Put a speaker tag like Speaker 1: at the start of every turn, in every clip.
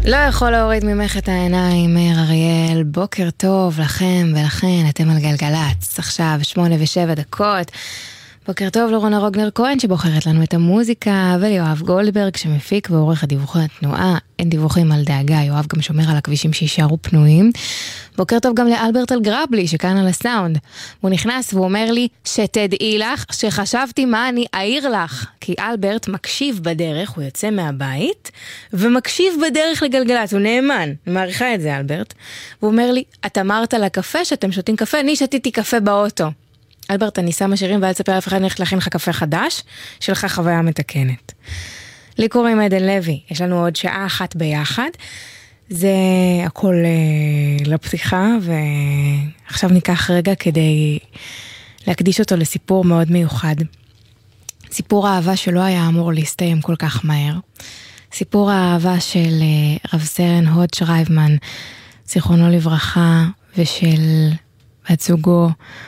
Speaker 1: לא יכול להוריד ממך את העיניים, מאיר אריאל. בוקר טוב לכם ולכן, אתם על גלגלץ. עכשיו 8:07. בוקר טוב לרונה רוגנר כהן שבוחרת לנו את המוזיקה, וליואב גולדברג שמפיק ועורך דיווחי התנועה. אין דיווחים על דאגה, יואב גם שומר על הכבישים שישארו פנויים. בוקר טוב גם לאלברט אלגרבלי שכאן על הסאונד. הוא נכנס והוא אומר לי שתדעי לך שחשבתי מה אני אעיר לך. כי אלברט מקשיב בדרך, הוא יוצא מהבית ומקשיב בדרך לגלגלץ, הוא נאמן. אני מעריכה את זה אלברט. והוא אומר לי, את אמרת לקפה שאתם שותים קפה, אני שתיתי קפה באוטו. אלברט, אני שמה שירים ואל תספר אף אחד, אני הולכת להכין לך קפה חדש, שלך חוויה מתקנת. לי קוראים עדן לוי, יש לנו עוד שעה אחת ביחד, זה הכל לפתיחה, ועכשיו ניקח רגע כדי להקדיש אותו לסיפור מאוד מיוחד. סיפור האהבה שלא היה אמור להסתיים כל כך מהר. סיפור האהבה של רב סרן הוד שרייבמן, זיכרונו לברכה, ושל בת זוגו,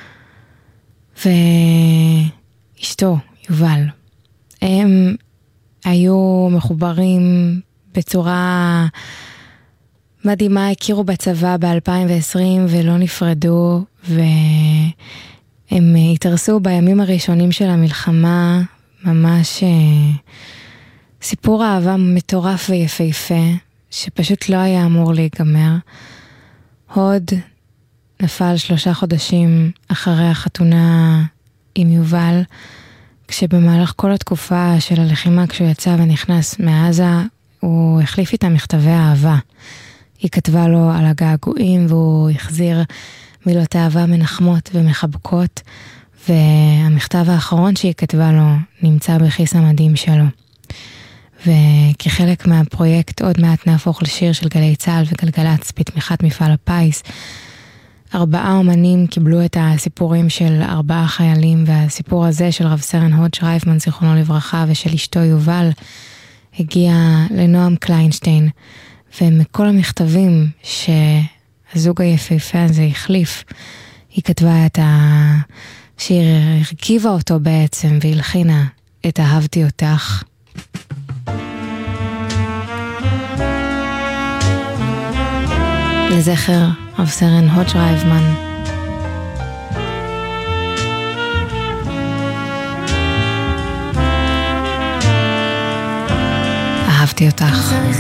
Speaker 1: ואשתו, יובל. הם היו מחוברים בצורה מדהימה, הכירו בצבא ב-2020 ולא נפרדו, והם התארסו בימים הראשונים של המלחמה, ממש סיפור אהבה מטורף ויפהפה, שפשוט לא היה אמור להיגמר. הוד נפל 3 חודשים אחרי החתונה עם יובל, כשבמהלך כל התקופה של הלחימה, כשהוא יצא ונכנס מעזה, הוא החליף איתה מכתבי אהבה. היא כתבה לו על הגעגועים, והוא החזיר מילות אהבה מנחמות ומחבקות, והמכתב האחרון שהיא כתבה לו נמצא בכיס המדים שלו. וכחלק מהפרויקט עוד מעט נהפוך לשיר של גלי צהל וגלגלץ בתמיכת מפעל הפיס, 4 אומנים קיבלו את הסיפורים של 4 חיילים, והסיפור הזה של רב סרן הוד שרייבמן זיכרונו לברכה ושל אשתו יובל הגיע לנועם קליינשטיין, ומכל המכתבים שהזוג היפהפה הזה החליף, היא כתבה את השיר, הרכיבה אותו בעצם והלחינה את אהבתי אותך. לזכר רב סרן הוד שרייבמן. אהבתי אותך.